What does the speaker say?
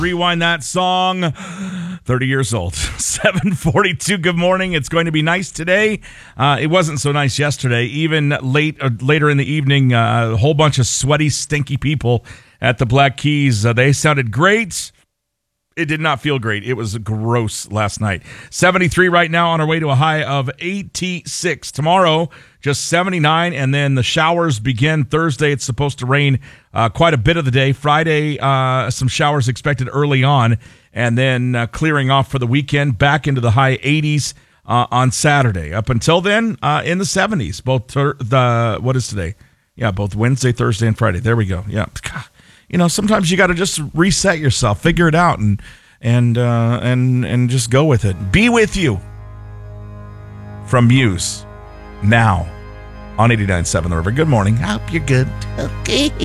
Rewind that song. 30 years old. 7:42. Good morning. It's going to be nice today. It wasn't so nice yesterday. Even later in the evening, a whole bunch of sweaty, stinky people at the Black Keys. They sounded great. It did not feel great. It was gross last night. 73 right now, on our way to a high of 86. Tomorrow, just 79, and then the showers begin Thursday. It's supposed to rain quite a bit of the day. Friday, some showers expected early on, and then clearing off for the weekend, back into the high 80s on Saturday. Up until then, in the 70s. What is today? Yeah, both Wednesday, Thursday, and Friday. There we go. Yeah. God. You know, sometimes you got to just reset yourself, figure it out, and just go with it. Be With You from Muse now on 89.7 The River. Good morning. I hope you're good. Okay.